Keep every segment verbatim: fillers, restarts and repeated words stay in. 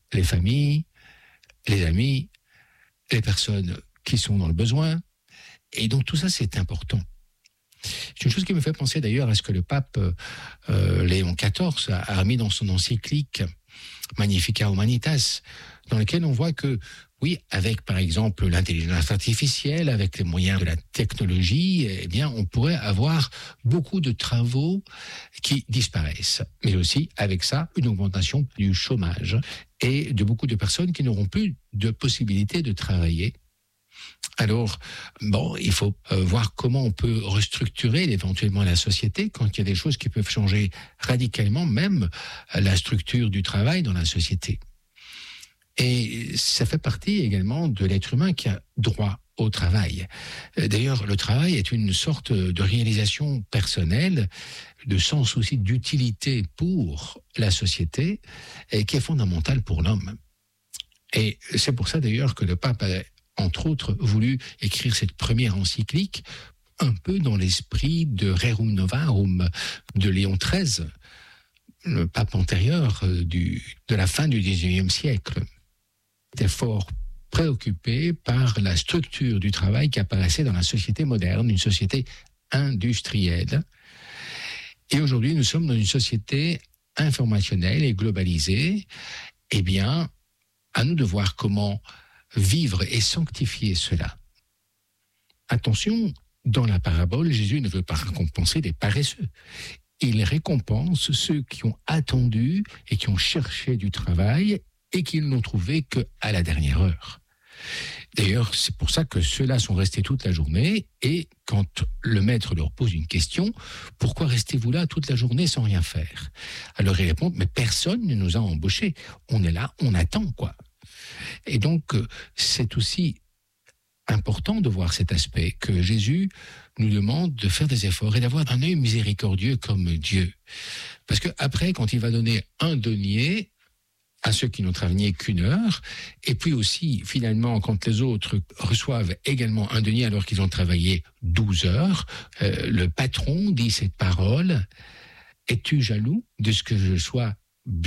les familles, les amis, les personnes qui sont dans le besoin. Et donc tout ça, c'est important. C'est une chose qui me fait penser d'ailleurs à ce que le pape euh, Léon quatorze a, a mis dans son encyclique Magnificat Humanitas, dans lequel on voit que, oui, avec par exemple l'intelligence artificielle, avec les moyens de la technologie, eh bien, on pourrait avoir beaucoup de travaux qui disparaissent. Mais aussi, avec ça, une augmentation du chômage et de beaucoup de personnes qui n'auront plus de possibilité de travailler. Alors, bon, il faut euh, voir comment on peut restructurer éventuellement la société quand il y a des choses qui peuvent changer radicalement, même la structure du travail dans la société. Et ça fait partie également de l'être humain qui a droit au travail. D'ailleurs, le travail est une sorte de réalisation personnelle, de sens aussi d'utilité pour la société, et qui est fondamentale pour l'homme. Et c'est pour ça d'ailleurs que le pape a, entre autres, voulu écrire cette première encyclique, un peu dans l'esprit de Rerum Novarum de Léon treize, le pape antérieur du, de la fin du dix-neuvième siècle. Il était fort préoccupé par la structure du travail qui apparaissait dans la société moderne, une société industrielle. Et aujourd'hui, nous sommes dans une société informationnelle et globalisée. Eh bien, à nous de voir comment vivre et sanctifier cela. Attention, dans la parabole, Jésus ne veut pas récompenser des paresseux. Il récompense ceux qui ont attendu et qui ont cherché du travail et qui ne l'ont trouvé qu'à la dernière heure. D'ailleurs, c'est pour ça que ceux-là sont restés toute la journée et quand le maître leur pose une question, « Pourquoi restez-vous là toute la journée sans rien faire ?» Alors ils répondent « Mais personne ne nous a embauchés. On est là, on attend, quoi. » Et donc, c'est aussi important de voir cet aspect, que Jésus nous demande de faire des efforts et d'avoir un œil miséricordieux comme Dieu. Parce qu'après, quand il va donner un denier à ceux qui n'ont travaillé qu'une heure, et puis aussi, finalement, quand les autres reçoivent également un denier alors qu'ils ont travaillé douze heures, euh, le patron dit cette parole, « Es-tu jaloux de ce que je sois généreux ?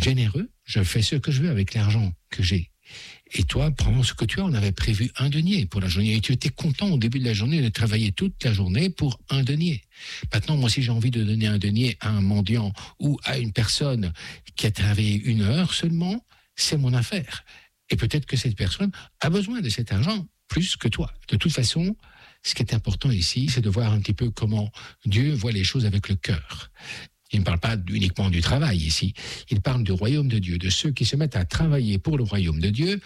Je fais ce que je veux avec l'argent que j'ai. » Et toi, prends ce que tu as, on avait prévu un denier pour la journée. Et tu étais content au début de la journée de travailler toute la journée pour un denier. Maintenant, moi, si j'ai envie de donner un denier à un mendiant ou à une personne qui a travaillé une heure seulement, c'est mon affaire. Et peut-être que cette personne a besoin de cet argent plus que toi. De toute façon, ce qui est important ici, c'est de voir un petit peu comment Dieu voit les choses avec le cœur. Il ne parle pas uniquement du travail ici. Il parle du royaume de Dieu, de ceux qui se mettent à travailler pour le royaume de Dieu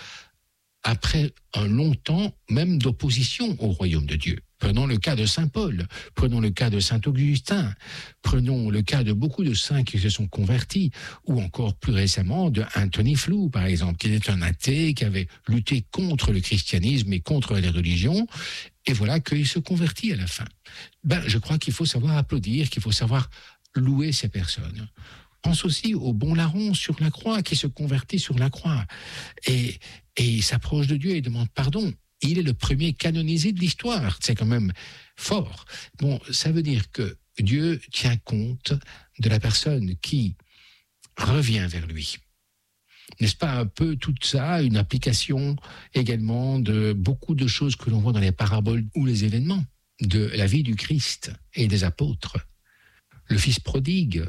après un long temps même d'opposition au royaume de Dieu. Prenons le cas de saint Paul, prenons le cas de saint Augustin, prenons le cas de beaucoup de saints qui se sont convertis, ou encore plus récemment de Anthony Flew, par exemple, qui était un athée, qui avait lutté contre le christianisme et contre les religions, et voilà qu'il se convertit à la fin. Ben, je crois qu'il faut savoir applaudir, qu'il faut savoir louer ces personnes. Pense aussi au bon larron sur la croix, qui se convertit sur la croix, et, et il s'approche de Dieu et demande pardon. Il est le premier canonisé de l'histoire. C'est quand même fort. Bon, ça veut dire que Dieu tient compte de la personne qui revient vers lui. N'est-ce pas un peu tout ça, une application également de beaucoup de choses que l'on voit dans les paraboles ou les événements de la vie du Christ et des apôtres? Le fils prodigue,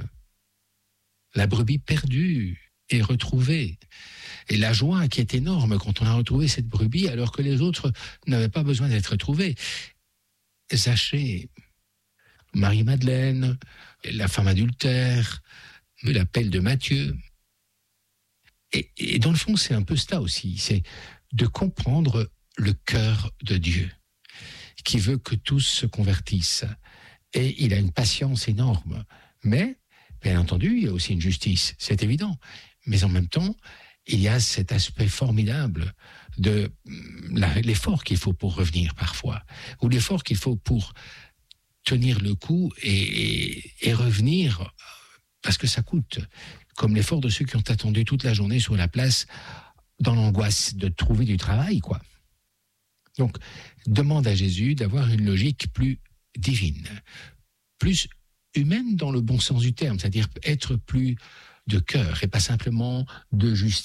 la brebis perdue et retrouvée. Et la joie qui est énorme quand on a retrouvé cette brebis alors que les autres n'avaient pas besoin d'être retrouvés. Zachée, Marie-Madeleine, la femme adultère, l'appel de Matthieu. Et, et dans le fond, c'est un peu ça aussi, c'est de comprendre le cœur de Dieu, qui veut que tous se convertissent. Et il a une patience énorme. Mais, bien entendu, il y a aussi une justice, c'est évident. Mais en même temps, il y a cet aspect formidable de la, l'effort qu'il faut pour revenir parfois, ou l'effort qu'il faut pour tenir le coup et, et, et revenir, parce que ça coûte, comme l'effort de ceux qui ont attendu toute la journée sur la place dans l'angoisse de trouver du travail, quoi. Donc, demande à Jésus d'avoir une logique plus divine, plus humaine dans le bon sens du terme, c'est-à-dire être plus de cœur et pas simplement de justice.